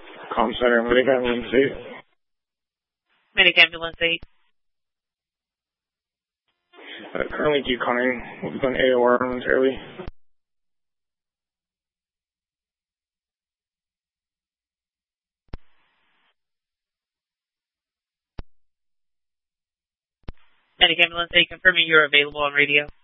Comm Center, Medic Ambulance 8. Medic Ambulance 8. Currently deconning. We'll be going AOR momentarily. Medic Ambulance 8, confirming you're available on radio.